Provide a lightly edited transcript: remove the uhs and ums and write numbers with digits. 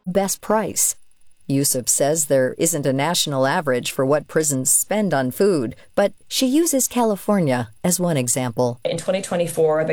best price. Yusuf says there isn't a national average for what prisons spend on food, but she uses California as one example. In 2024,